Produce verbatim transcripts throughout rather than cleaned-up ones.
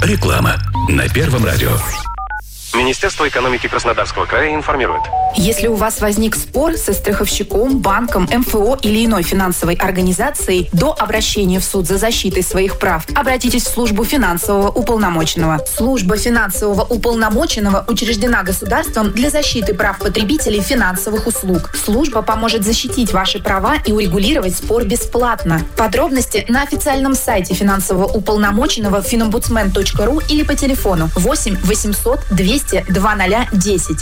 Реклама на Первом радио. Министерство экономики Краснодарского края информирует. Если у вас возник спор со страховщиком, банком, эм эф о или иной финансовой организацией, до обращения в суд за защитой своих прав обратитесь в службу финансового уполномоченного. Служба финансового уполномоченного учреждена государством для защиты прав потребителей финансовых услуг. Служба поможет защитить ваши права и урегулировать спор бесплатно. Подробности на официальном сайте финансового уполномоченного финомбудсмен точка ру или по телефону восемь восемьсот двести два ноль десять.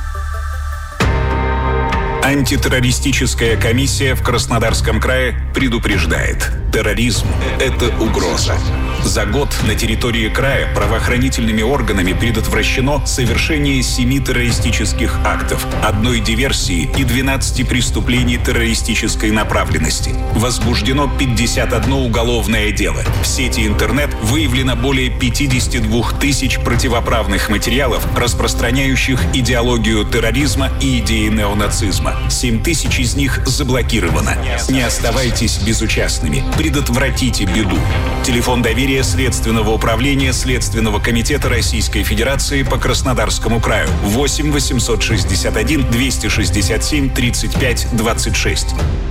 Антитеррористическая комиссия в Краснодарском крае предупреждает: терроризм – это угроза. За год на территории края правоохранительными органами предотвращено совершение семи террористических актов, одной диверсии и двенадцати преступлений террористической направленности. Возбуждено пятьдесят одно уголовное дело. В сети интернет выявлено более пятьдесят два тысяч противоправных материалов, распространяющих идеологию терроризма и идеи неонацизма. семь тысяч из них заблокировано. Не оставайтесь безучастными. Предотвратите беду. Телефон доверия Следственного управления Следственного комитета Российской Федерации по Краснодарскому краю восемь восемьсот шестьдесят один двести шестьдесят семь тридцать пять двадцать шесть.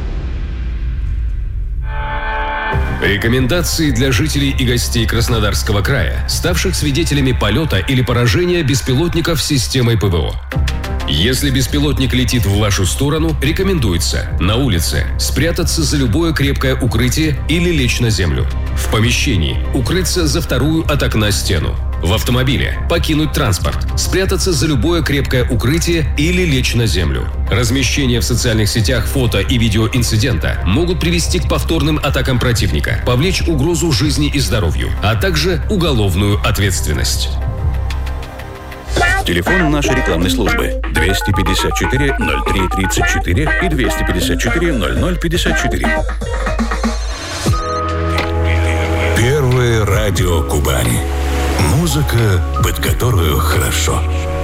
Рекомендации для жителей и гостей Краснодарского края, ставших свидетелями полета или поражения беспилотников системой ПВО. Если беспилотник летит в вашу сторону, рекомендуется на улице спрятаться за любое крепкое укрытие или лечь на землю. В помещении укрыться за вторую от окна стену. В автомобиле покинуть транспорт, спрятаться за любое крепкое укрытие или лечь на землю. Размещение в социальных сетях фото и видео инцидента могут привести к повторным атакам противника, повлечь угрозу жизни и здоровью, а также уголовную ответственность. Телефон нашей рекламной службы двести пятьдесят четыре ноль три тридцать четыре и двести пятьдесят четыре ноль ноль пятьдесят четыре. Первое радио Кубани. Музыка, под которую хорошо.